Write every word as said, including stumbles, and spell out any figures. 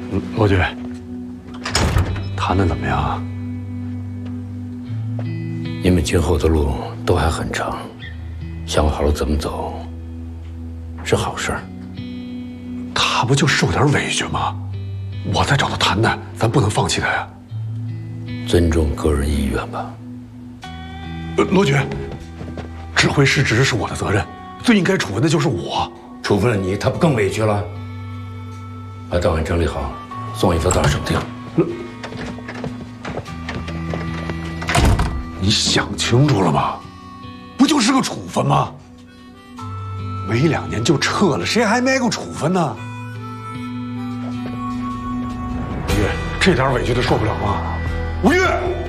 罗局，谈的怎么样？ 你们今后的路都还很长，想好了怎么走，是好事儿。 他不就受点委屈吗？我再找他谈谈，咱不能放弃他呀。 尊重个人意愿吧。 呃，罗局，指挥失职是我的责任，最应该处分的就是我。 处分了你，他不更委屈了？把档案整理好，送一份到省厅。 你想清楚了吗？不就是个处分吗？没两年就撤了，谁还没挨过处分呢？吴越，这点委屈他受不了吗？吴越。